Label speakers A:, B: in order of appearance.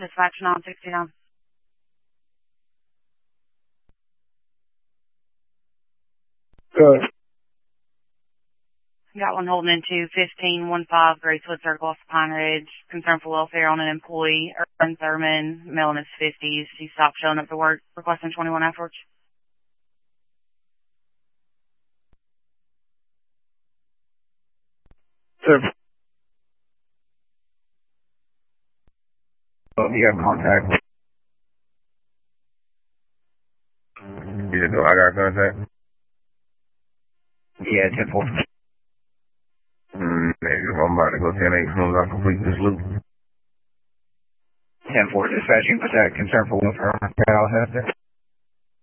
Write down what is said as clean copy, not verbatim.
A: dispatch 969.
B: Good.
A: Got one holding into 1515 Gracewood Circle off Pine Ridge. Concern for welfare on an employee, Urban Thurman, male in his 50s. He stopped showing up to work, requesting 21 afterwards.
B: Sir. Oh, you got contact. I got contact. Yeah, 10-4. I'm about to go 10-8 as soon as I complete this loop. 10-4 dispatching, contact concern for welfare on the Cal Hester.